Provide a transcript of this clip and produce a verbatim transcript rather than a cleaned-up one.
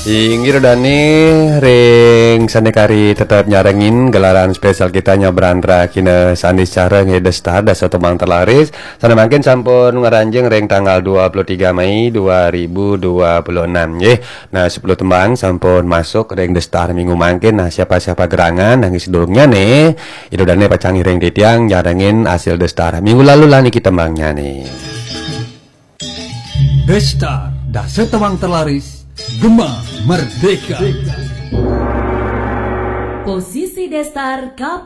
Inggir Dani ring sanekari tetap nyarengin gelaran spesial kita nyabrandra kina sanis cara ngedestar dasa temang terlaris sana makin sampun ngaranjeng ring tanggal dua puluh tiga Mei dua ribu dua puluh enam ye. Nah sepuluh tembang sampun masuk ring destar minggu makin. Nah siapa-siapa gerangan nangis sedurungnya nih itu Dani pacangi ring titiang nyarengin hasil destar minggu lalu lah nih kita tembangnya nih Destar dasa temang terlaris Gema Merdeka. Posisi Destar K